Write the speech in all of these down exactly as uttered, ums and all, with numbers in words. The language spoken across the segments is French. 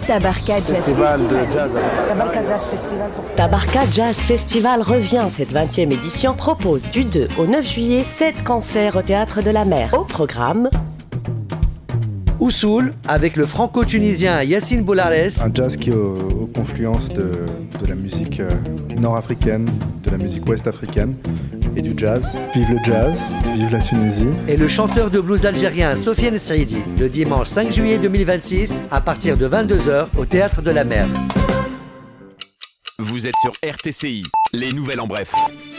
Tabarka Jazz Festival Festival. de jazz. Tabarka Jazz Festival pour ça. Tabarka Jazz Festival revient. Cette vingtième édition propose du deux au neuf juillet sept concerts au Théâtre de la Mer. Au programme, Oussoul avec le franco-tunisien Yassine Boulares. Un jazz qui est aux, aux confluences de, de la musique euh, nord-africaine, de la musique ouest-africaine et du jazz. Vive le jazz, vive la Tunisie. Et le chanteur de blues algérien Sofiane Saidi, le dimanche cinq juillet deux mille vingt-six, à partir de vingt-deux heures au Théâtre de la Mer. Vous êtes sur R T C I, les nouvelles en bref.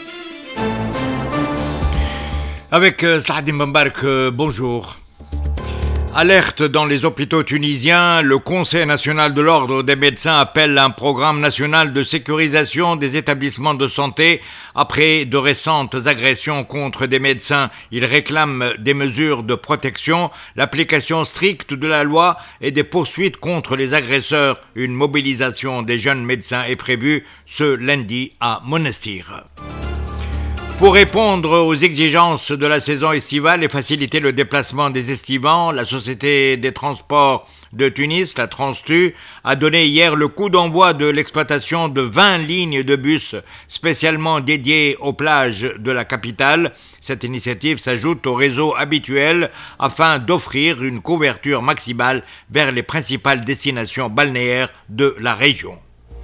Avec euh, Slahadim Bambark, euh, bonjour. Alerte dans les hôpitaux tunisiens, le Conseil national de l'ordre des médecins appelle un programme national de sécurisation des établissements de santé après de récentes agressions contre des médecins. Il réclame des mesures de protection, l'application stricte de la loi et des poursuites contre les agresseurs. Une mobilisation des jeunes médecins est prévue ce lundi à Monastir. Pour répondre aux exigences de la saison estivale et faciliter le déplacement des estivants, la Société des transports de Tunis, la Transtu, a donné hier le coup d'envoi de l'exploitation de vingt lignes de bus spécialement dédiées aux plages de la capitale. Cette initiative s'ajoute au réseau habituel afin d'offrir une couverture maximale vers les principales destinations balnéaires de la région.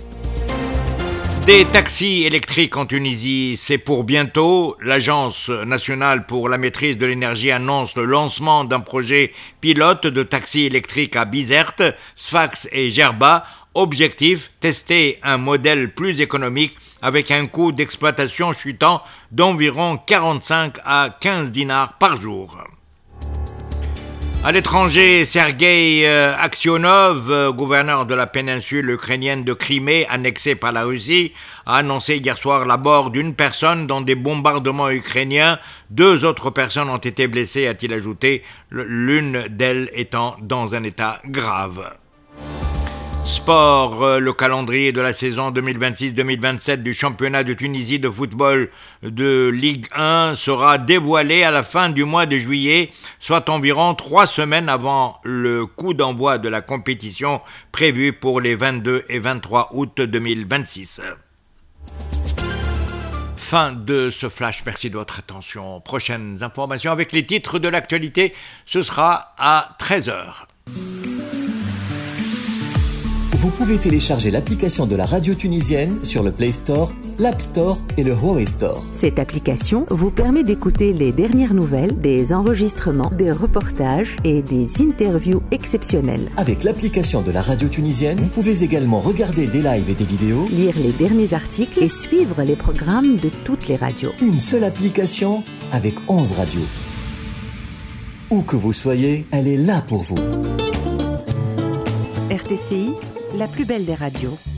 Des taxis électriques en Tunisie, c'est pour bientôt. L'Agence nationale pour la maîtrise de l'énergie annonce le lancement d'un projet pilote de taxis électriques à Bizerte, Sfax et Gerba. Objectif, tester un modèle plus économique avec un coût d'exploitation chutant d'environ quarante-cinq à quinze dinars par jour. À l'étranger, Sergueï Aksionov, gouverneur de la péninsule ukrainienne de Crimée, annexée par la Russie, a annoncé hier soir la mort d'une personne dans des bombardements ukrainiens. Deux autres personnes ont été blessées, a-t-il ajouté, l'une d'elles étant dans un état grave. Sport, le calendrier de la saison deux mille vingt-six deux mille vingt-sept du championnat de Tunisie de football de Ligue un sera dévoilé à la fin du mois de juillet, soit environ trois semaines avant le coup d'envoi de la compétition prévue pour les vingt-deux et vingt-trois août deux mille vingt-six. Fin de ce flash, merci de votre attention. Prochaines informations avec les titres de l'actualité, ce sera à treize heures. Vous pouvez télécharger l'application de la radio tunisienne sur le Play Store, l'App Store et le Huawei Store. Cette application vous permet d'écouter les dernières nouvelles, des enregistrements, des reportages et des interviews exceptionnelles. Avec l'application de la radio tunisienne, vous pouvez également regarder des lives et des vidéos, lire les derniers articles et suivre les programmes de toutes les radios. Une seule application avec onze radios. Où que vous soyez, elle est là pour vous. R T C I, la plus belle des radios.